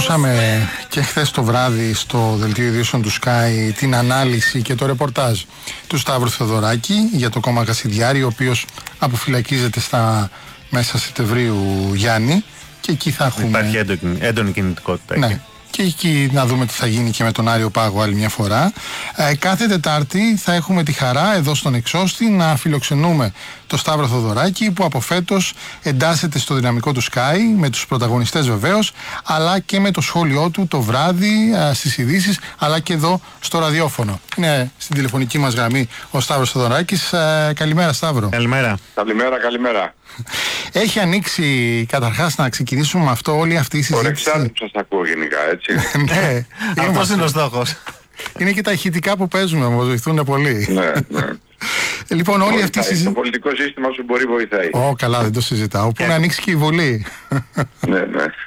Ακούσαμε και χθες το βράδυ στο δελτίο ειδήσεων του Sky την ανάλυση και το ρεπορτάζ του Σταύρου Θεοδωράκη για το κόμμα Κασιδιάρη, ο οποίος αποφυλακίζεται στα μέσα Σεπτεμβρίου, Γιάννη, και εκεί θα έχουμε... Υπάρχει έντονη κινητικότητα. Ναι. Και εκεί να δούμε τι θα γίνει και με τον Άριο Πάγο άλλη μια φορά. Κάθε Τετάρτη θα έχουμε τη χαρά εδώ στον Εξώστη να φιλοξενούμε το Σταύρο Θεοδωράκη, που από φέτος εντάσσεται στο δυναμικό του Sky, με τους πρωταγωνιστές βεβαίως, αλλά και με το σχόλιο του το βράδυ στις ειδήσεις, αλλά και εδώ στο ραδιόφωνο. Είναι στην τηλεφωνική μας γραμμή ο Σταύρος Θεοδωράκης. Καλημέρα, Σταύρο. Καλημέρα. Καλημέρα. Έχει ανοίξει, καταρχάς, να ξεκινήσουμε με αυτό, όλη αυτή η συζήτηση. Ορεξάτη που σας ακούω γενικά, έτσι. Ναι, αυτός είναι ο στόχος. Είναι και τα ηχητικά που παίζουμε, μας βοηθούν πολύ. Ναι. Λοιπόν, όλη αυτή η συζήτηση. Το πολιτικό σύστημα σου μπορεί βοηθάει. Καλά, δεν το συζητάω. Πού να ανοίξει και η Βουλή. Ναι.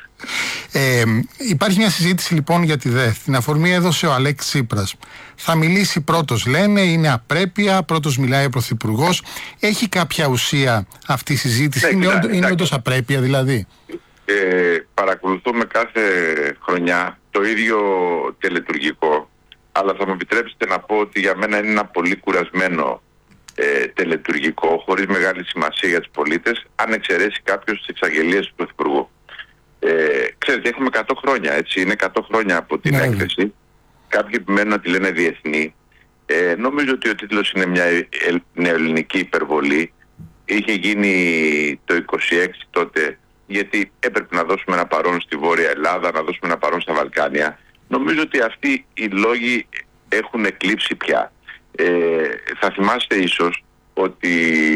Υπάρχει μια συζήτηση λοιπόν για τη ΔΕΘ. Την αφορμή έδωσε ο Αλέξης Τσίπρας. Θα μιλήσει πρώτος, λένε, είναι απρέπεια. Πρώτος μιλάει ο Πρωθυπουργός. Έχει κάποια ουσία αυτή η συζήτηση? Είναι όντως απρέπεια δηλαδή? Παρακολουθούμε κάθε χρονιά το ίδιο τελετουργικό, αλλά θα μου επιτρέψετε να πω ότι για μένα είναι ένα πολύ κουρασμένο τελετουργικό, χωρίς μεγάλη σημασία για τους πολίτες, αν εξαιρέσει κάποιος τις εξαγγελίες του Πρωθυπουργού. Ξέρετε, έχουμε 100 χρόνια, έτσι, είναι 100 χρόνια από την έκθεση. Κάποιοι επιμένουν να τη λένε διεθνή. Νομίζω ότι ο τίτλος είναι μια νεοελληνική υπερβολή. Είχε γίνει το 26 τότε, γιατί έπρεπε να δώσουμε ένα παρόν στη Βόρεια Ελλάδα, να δώσουμε ένα παρόν στα Βαλκάνια. Νομίζω ότι αυτοί οι λόγοι έχουν εκλείψει πια. Θα θυμάστε ίσως ότι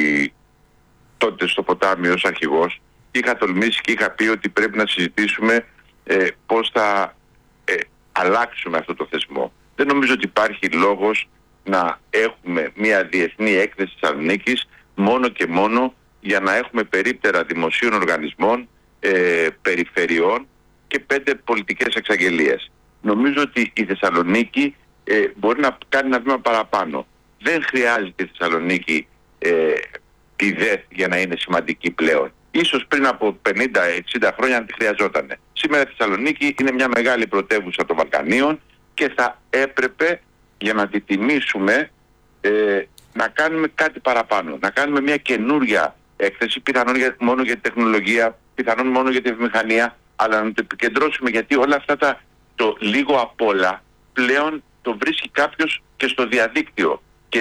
τότε στο ποτάμι ως αρχηγός είχα τολμήσει και είχα πει ότι πρέπει να συζητήσουμε πώς θα αλλάξουμε αυτό το θεσμό. Δεν νομίζω ότι υπάρχει λόγος να έχουμε μια διεθνή έκθεση της Θεσσαλονίκης μόνο και μόνο για να έχουμε περίπτερα δημοσίων οργανισμών, περιφερειών και 5 πολιτικές εξαγγελίες. Νομίζω ότι η Θεσσαλονίκη μπορεί να κάνει ένα βήμα παραπάνω. Δεν χρειάζεται η Θεσσαλονίκη τη ΔΕΘ για να είναι σημαντική πλέον. Ίσως πριν από 50-60 χρόνια αν τη χρειαζόταν. Σήμερα η Θεσσαλονίκη είναι μια μεγάλη πρωτεύουσα των Βαλκανίων και θα έπρεπε, για να τη τιμήσουμε, να κάνουμε κάτι παραπάνω. Να κάνουμε μια καινούρια έκθεση, πιθανόν μόνο για τη τεχνολογία, πιθανόν μόνο για τη βιομηχανία, αλλά να το επικεντρώσουμε, γιατί όλα αυτά το λίγο απ' όλα πλέον το βρίσκει κάποιος και στο διαδίκτυο.